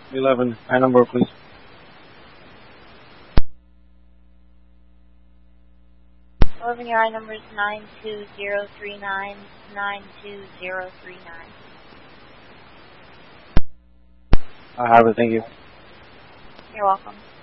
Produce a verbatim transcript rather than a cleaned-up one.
eleven. I number, please. eleven, your I number is nine two zero three nine, nine two zero three nine. I have it, thank you. You're welcome.